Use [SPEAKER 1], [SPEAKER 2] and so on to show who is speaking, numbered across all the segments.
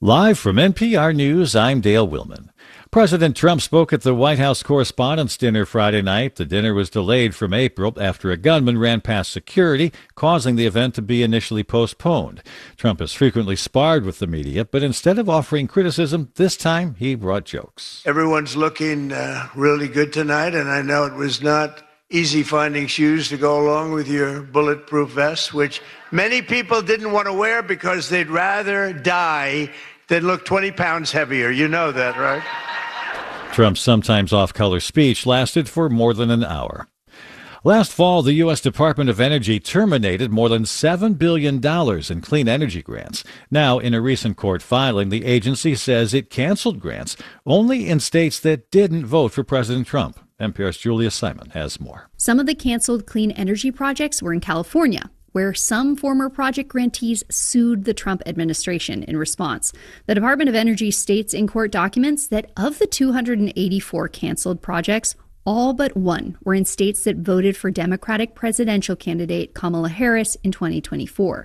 [SPEAKER 1] Live from NPR News, I'm Dale Willman. President Trump spoke at the White House Correspondents' Dinner Friday night. The dinner was delayed from April after a gunman ran past security, causing the event to be initially postponed. Trump has frequently sparred with the media, but instead of offering criticism, this time he brought jokes.
[SPEAKER 2] Everyone's looking really good tonight, and I know it was not easy finding shoes to go along with your bulletproof vest, which many people didn't want to wear because they'd rather die than look 20 pounds heavier. You know that, right?
[SPEAKER 1] Trump's sometimes off-color speech lasted for more than an hour. Last fall, the U.S. Department of Energy terminated more than $7 billion in clean energy grants. Now, in a recent court filing, the agency says it canceled grants only in states that didn't vote for President Trump. NPR's Julia Simon has more.
[SPEAKER 3] Some of the canceled clean energy projects were in California, where some former project grantees sued the Trump administration in response. The Department of Energy states in court documents that of the 284 canceled projects, all but one were in states that voted for Democratic presidential candidate Kamala Harris in 2024.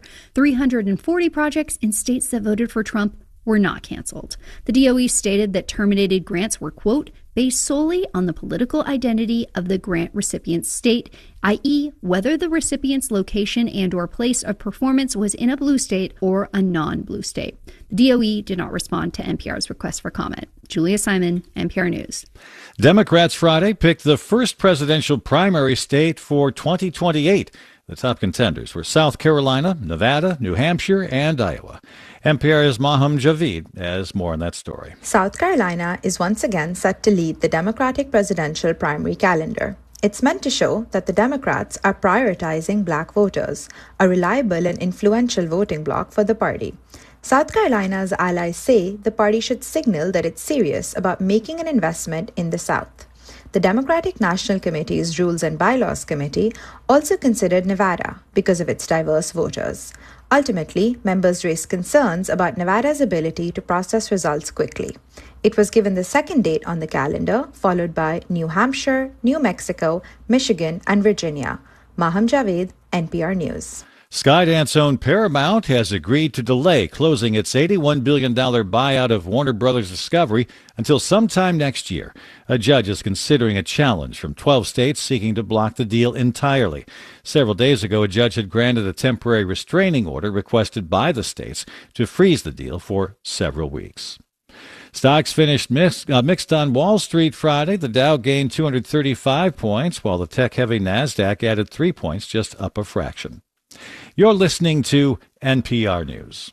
[SPEAKER 3] 340 projects in states that voted for Trump were not canceled. The DOE stated that terminated grants were, quote, based solely on the political identity of the grant recipient's state, i.e., whether the recipient's location and or place of performance was in a blue state or a non-blue state. The DOE did not respond to NPR's request for comment. Julia Simon, NPR News.
[SPEAKER 1] Democrats Friday picked the first presidential primary state for 2028. The top contenders were South Carolina, Nevada, New Hampshire, and Iowa. NPR's Maham Javid has more on that story.
[SPEAKER 4] South Carolina is once again set to lead the Democratic presidential primary calendar. It's meant to show that the Democrats are prioritizing black voters, a reliable and influential voting bloc for the party. South Carolina's allies say the party should signal that it's serious about making an investment in the South. The Democratic National Committee's Rules and Bylaws Committee also considered Nevada because of its diverse voters. Ultimately, members raised concerns about Nevada's ability to process results quickly. It was given the second date on the calendar, followed by New Hampshire, New Mexico, Michigan, and Virginia. Maham Javed, NPR News.
[SPEAKER 1] Skydance owned Paramount has agreed to delay closing its $81 billion buyout of Warner Brothers Discovery until sometime next year. A judge is considering a challenge from 12 states seeking to block the deal entirely. Several days ago, a judge had granted a temporary restraining order requested by the states to freeze the deal for several weeks. Stocks finished mixed on Wall Street Friday. The Dow gained 235 points, while the tech-heavy Nasdaq added 3 points, just up a fraction. You're listening to NPR News.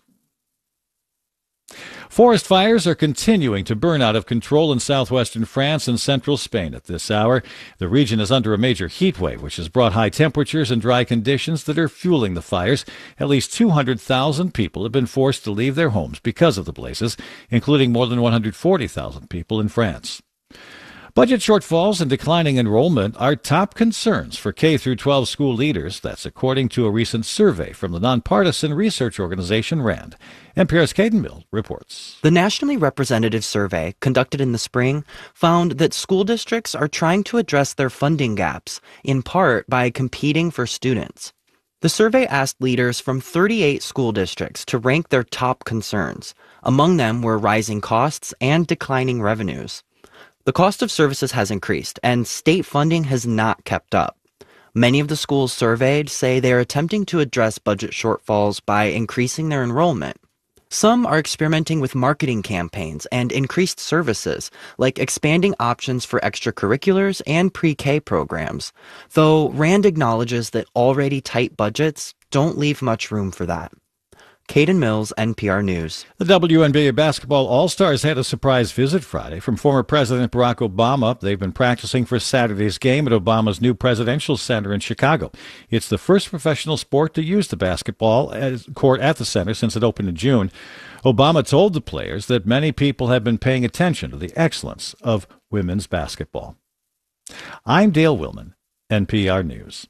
[SPEAKER 1] Forest fires are continuing to burn out of control in southwestern France and central Spain at this hour. The region is under a major heat wave, which has brought high temperatures and dry conditions that are fueling the fires. At least 200,000 people have been forced to leave their homes because of the blazes, including more than 140,000 people in France. Budget shortfalls and declining enrollment are top concerns for K-12 school leaders. That's according to a recent survey from the nonpartisan research organization RAND. NPR's Caden Mill reports.
[SPEAKER 5] The nationally representative survey, conducted in the spring, found that school districts are trying to address their funding gaps, in part by competing for students. The survey asked leaders from 38 school districts to rank their top concerns. Among them were rising costs and declining revenues. The cost of services has increased, and state funding has not kept up. Many of the schools surveyed say they are attempting to address budget shortfalls by increasing their enrollment. Some are experimenting with marketing campaigns and increased services, like expanding options for extracurriculars and pre-K programs, though RAND acknowledges that already tight budgets don't leave much room for that. Caden Mills, NPR News.
[SPEAKER 1] The WNBA basketball All-Stars had a surprise visit Friday from former President Barack Obama. They've been practicing for Saturday's game at Obama's new presidential center in Chicago. It's the first professional sport to use the basketball court at the center since it opened in June. Obama told the players that many people have been paying attention to the excellence of women's basketball. I'm Dale Willman, NPR News.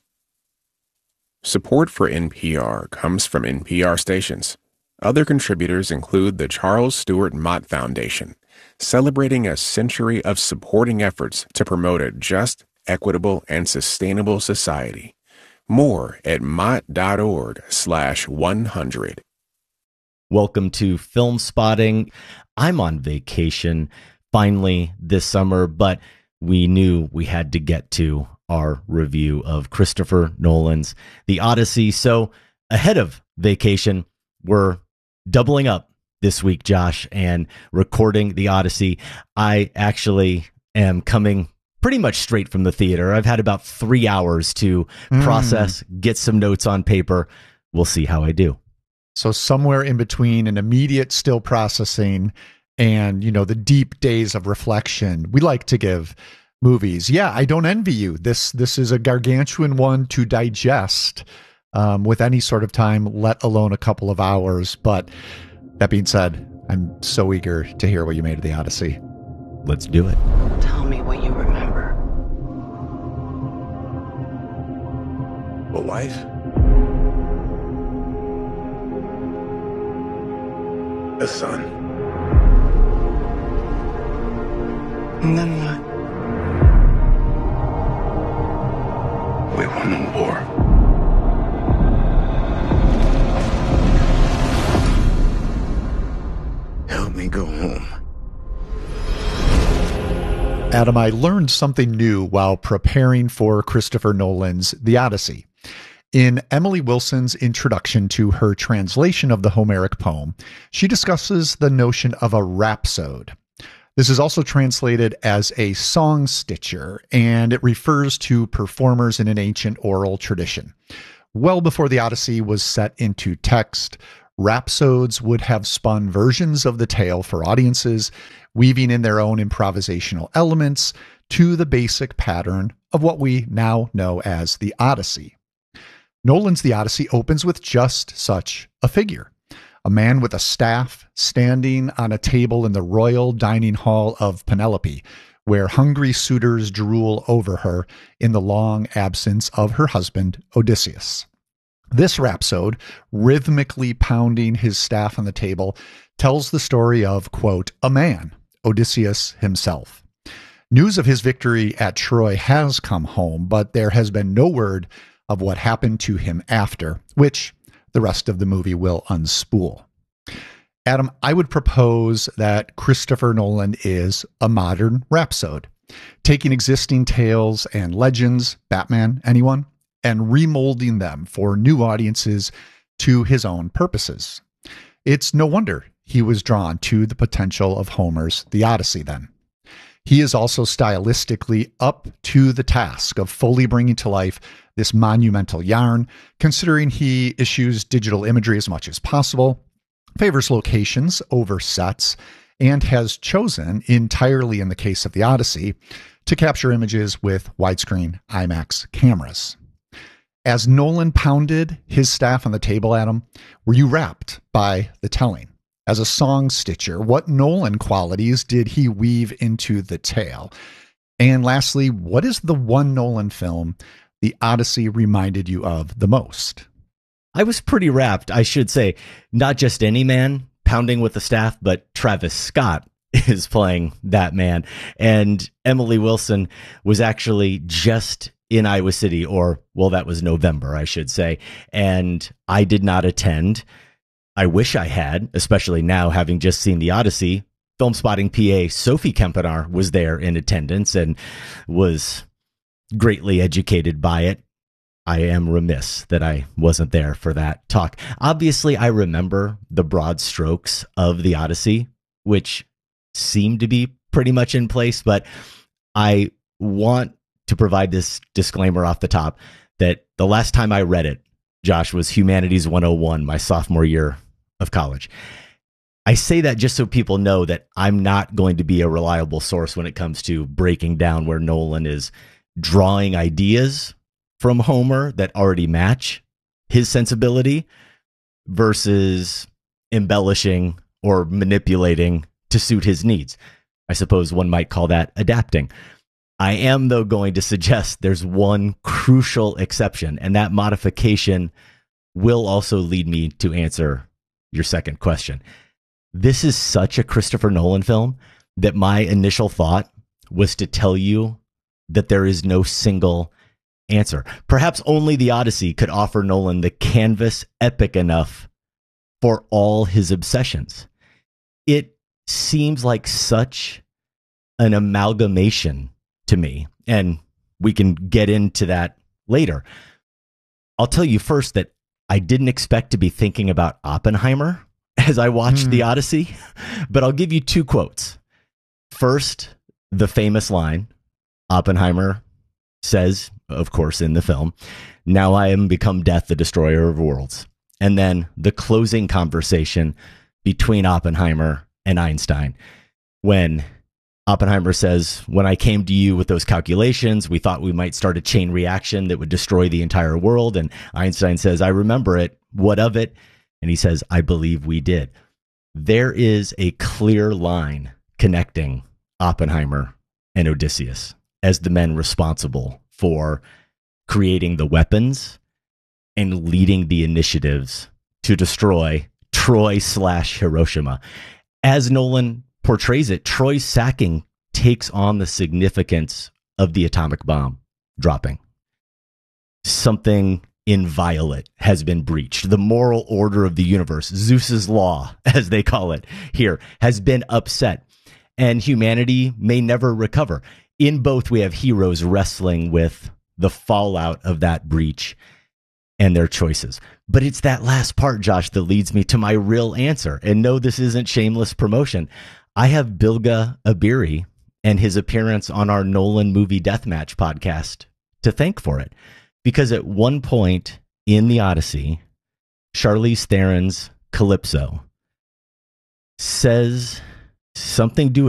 [SPEAKER 6] Support for NPR comes from NPR stations. Other contributors include the Charles Stewart Mott Foundation, celebrating a century of supporting efforts to promote a just, equitable, and sustainable society. More at mott.org/100.
[SPEAKER 7] Welcome to Film Spotting. I'm on vacation finally this summer, but we knew we had to get to our review of Christopher Nolan's The Odyssey. So ahead of vacation, we're doubling up this week, Josh, and recording The Odyssey. I actually am coming pretty much straight from the theater. I've had about 3 hours to process, get some notes on paper. We'll see how I do.
[SPEAKER 8] So somewhere in between an immediate still processing and, you know, the deep days of reflection we like to give movies. Yeah, I don't envy you. This is a gargantuan one to digest with any sort of time, let alone a couple of hours. But that being said, I'm so eager to hear what you made of The Odyssey.
[SPEAKER 7] Let's do it.
[SPEAKER 9] Tell me what you remember.
[SPEAKER 10] A wife? A son.
[SPEAKER 9] And then what?
[SPEAKER 10] We won the war. Help me go home.
[SPEAKER 8] Adam, I learned something new while preparing for Christopher Nolan's The Odyssey. In Emily Wilson's introduction to her translation of the Homeric poem, she discusses the notion of a rhapsode. This is also translated as a song stitcher, and it refers to performers in an ancient oral tradition. Well before The Odyssey was set into text, rhapsodes would have spun versions of the tale for audiences, weaving in their own improvisational elements to the basic pattern of what we now know as the Odyssey. Nolan's The Odyssey opens with just such a figure. A man with a staff standing on a table in the royal dining hall of Penelope, where hungry suitors drool over her in the long absence of her husband, Odysseus. This rhapsode, rhythmically pounding his staff on the table, tells the story of, quote, a man, Odysseus himself. News of his victory at Troy has come home, but there has been no word of what happened to him after, which the rest of the movie will unspool. Adam, I would propose that Christopher Nolan is a modern rhapsode, taking existing tales and legends, Batman, anyone, and remolding them for new audiences to his own purposes. It's no wonder he was drawn to the potential of Homer's The Odyssey then. He is also stylistically up to the task of fully bringing to life this monumental yarn, considering he issues digital imagery as much as possible, favors locations over sets, and has chosen, entirely in the case of The Odyssey, to capture images with widescreen IMAX cameras. As Nolan pounded his staff on the table, Adam, were you rapt by the telling? As a song stitcher, what Nolan qualities did he weave into the tale? And lastly, what is the one Nolan film The Odyssey reminded you of the most?
[SPEAKER 7] I was pretty rapt, I should say. Not just any man pounding with the staff, but Travis Scott is playing that man. And Emily Wilson was actually just in Iowa City, or, well, that was November, I should say. And I did not attend. I wish I had, especially now having just seen The Odyssey. Film Spotting PA Sophie Kempenaar was there in attendance and was greatly educated by it. I am remiss that I wasn't there for that talk. Obviously, I remember the broad strokes of The Odyssey, which seem to be pretty much in place, but I want to provide this disclaimer off the top that the last time I read it, Josh, was Humanities 101, my sophomore year of college. I say that just so people know that I'm not going to be a reliable source when it comes to breaking down where Nolan is drawing ideas from Homer that already match his sensibility versus embellishing or manipulating to suit his needs. I suppose one might call that adapting. I am, though, going to suggest there's one crucial exception, and that modification will also lead me to answer your second question. This is such a Christopher Nolan film that my initial thought was to tell you that there is no single answer. Perhaps only The Odyssey could offer Nolan the canvas epic enough for all his obsessions. It seems like such an amalgamation to me, and we can get into that later. I'll tell you first that I didn't expect to be thinking about Oppenheimer as I watched The Odyssey, but I'll give you two quotes. First, the famous line Oppenheimer says, of course, in the film, "Now I am become death, the destroyer of worlds." And then the closing conversation between Oppenheimer and Einstein, when Oppenheimer says, "When I came to you with those calculations, we thought we might start a chain reaction that would destroy the entire world." And Einstein says, "I remember it. What of it?" And he says, "I believe we did." There is a clear line connecting Oppenheimer and Odysseus as the men responsible for creating the weapons and leading the initiatives to destroy Troy/Hiroshima. As Nolan portrays it, Troy's sacking takes on the significance of the atomic bomb dropping. Something inviolate has been breached. The moral order of the universe, Zeus's law, as they call it here, has been upset, and humanity may never recover. In both, we have heroes wrestling with the fallout of that breach and their choices. But it's that last part, Josh, that leads me to my real answer. And no, this isn't shameless promotion. I have Bilge Ebiri and his appearance on our Nolan Movie Deathmatch podcast to thank for it. Because at one point in The Odyssey, Charlize Theron's Calypso says something